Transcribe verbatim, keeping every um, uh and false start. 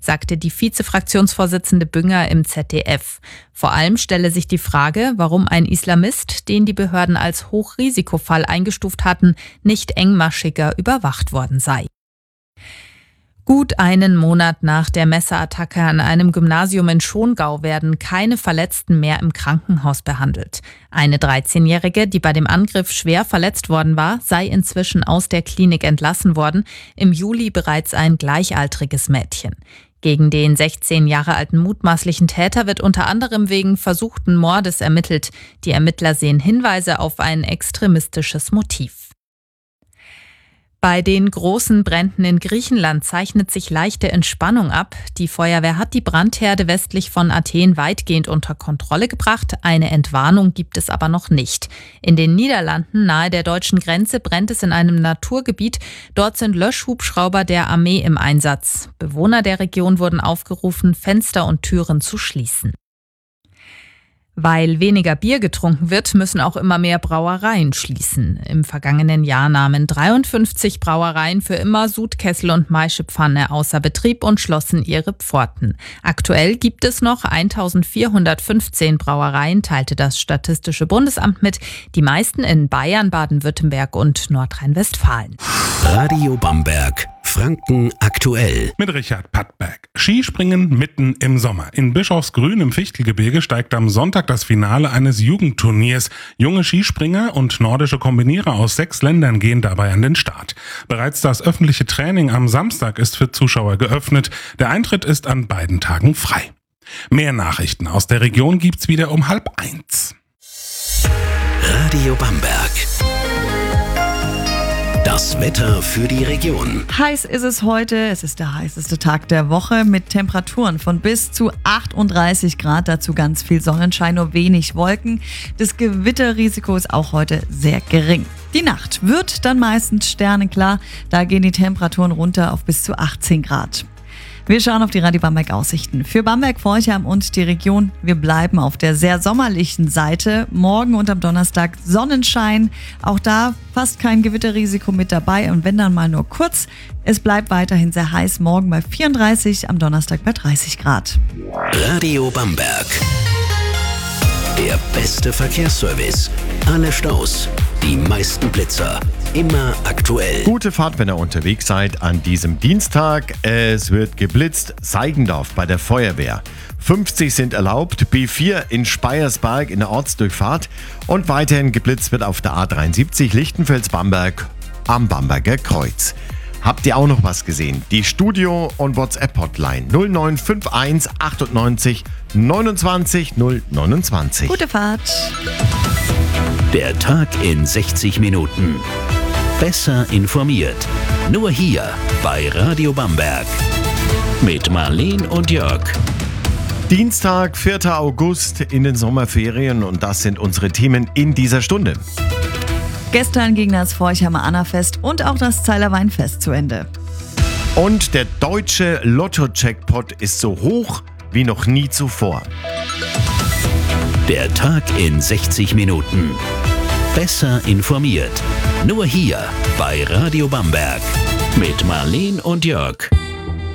sagte die Vize-Fraktionsvorsitzende Bünger im Z D F. Vor allem stelle sich die Frage, warum ein Islamist, den die Behörden als Hochrisikofall eingestuft hatten, nicht engmaschiger überwacht worden sei. Gut einen Monat nach der Messerattacke an einem Gymnasium in Schongau werden keine Verletzten mehr im Krankenhaus behandelt. Eine dreizehnjährige, die bei dem Angriff schwer verletzt worden war, sei inzwischen aus der Klinik entlassen worden, im Juli bereits ein gleichaltriges Mädchen. Gegen den sechzehn Jahre alten mutmaßlichen Täter wird unter anderem wegen versuchten Mordes ermittelt. Die Ermittler sehen Hinweise auf ein extremistisches Motiv. Bei den großen Bränden in Griechenland zeichnet sich leichte Entspannung ab. Die Feuerwehr hat die Brandherde westlich von Athen weitgehend unter Kontrolle gebracht. Eine Entwarnung gibt es aber noch nicht. In den Niederlanden nahe der deutschen Grenze brennt es in einem Naturgebiet. Dort sind Löschhubschrauber der Armee im Einsatz. Bewohner der Region wurden aufgerufen, Fenster und Türen zu schließen. Weil weniger Bier getrunken wird, müssen auch immer mehr Brauereien schließen. Im vergangenen Jahr nahmen dreiundfünfzig Brauereien für immer Sudkessel und Maischepfanne außer Betrieb und schlossen ihre Pforten. Aktuell gibt es noch eintausendvierhundertfünfzehn Brauereien, teilte das Statistische Bundesamt mit. Die meisten in Bayern, Baden-Württemberg und Nordrhein-Westfalen. Radio Bamberg. Franken aktuell. Mit Richard Pattberg. Skispringen mitten im Sommer. In Bischofsgrün im Fichtelgebirge steigt am Sonntag das Finale eines Jugendturniers. Junge Skispringer und nordische Kombinierer aus sechs Ländern gehen dabei an den Start. Bereits das öffentliche Training am Samstag ist für Zuschauer geöffnet. Der Eintritt ist an beiden Tagen frei. Mehr Nachrichten aus der Region gibt's wieder um halb eins. Radio Bamberg. Das Wetter für die Region. Heiß ist es heute. Es ist der heißeste Tag der Woche mit Temperaturen von bis zu achtunddreißig Grad. Dazu ganz viel Sonnenschein, nur wenig Wolken. Das Gewitterrisiko ist auch heute sehr gering. Die Nacht wird dann meistens sternenklar. Da gehen die Temperaturen runter auf bis zu achtzehn Grad. Wir schauen auf die Radio Bamberg Aussichten. Für Bamberg, Forchheim und die Region, wir bleiben auf der sehr sommerlichen Seite. Morgen und am Donnerstag Sonnenschein. Auch da fast kein Gewitterrisiko mit dabei und wenn dann mal nur kurz. Es bleibt weiterhin sehr heiß. Morgen bei vierunddreißig, am Donnerstag bei dreißig Grad. Radio Bamberg. Der beste Verkehrsservice. Alle Staus, die meisten Blitzer. Immer aktuell. Gute Fahrt, wenn ihr unterwegs seid an diesem Dienstag. Es wird geblitzt. Seigendorf bei der Feuerwehr. fünfzig sind erlaubt. B vier in Speyersberg in der Ortsdurchfahrt. Und weiterhin geblitzt wird auf der A dreiundsiebzig Lichtenfels-Bamberg am Bamberger Kreuz. Habt ihr auch noch was gesehen? Die Studio- und WhatsApp-Hotline null neun fünf eins achtundneunzig neunundzwanzig null neunundzwanzig. Gute Fahrt. Der Tag in sechzig Minuten. Besser informiert. Nur hier bei Radio Bamberg. Mit Marleen und Jörg. Dienstag, vierter August in den Sommerferien und das sind unsere Themen in dieser Stunde. Gestern ging das Forchheimer Annafest und auch das Zeiler Weinfest zu Ende. Und der deutsche Lotto-Jackpot ist so hoch wie noch nie zuvor. Der Tag in sechzig Minuten. Besser informiert. Nur hier bei Radio Bamberg. Mit Marleen und Jörg.